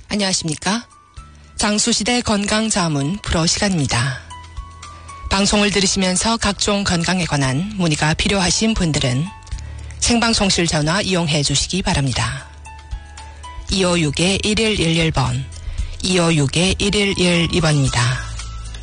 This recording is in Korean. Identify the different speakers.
Speaker 1: 안녕하십니까? 장수시대 건강자문 프로 시간입니다. 방송을 들으시면서 각종 건강에 관한 문의가 필요하신 분들은 생방송실 전화 이용해 주시기 바랍니다. 256-1111번, 256-1112번입니다.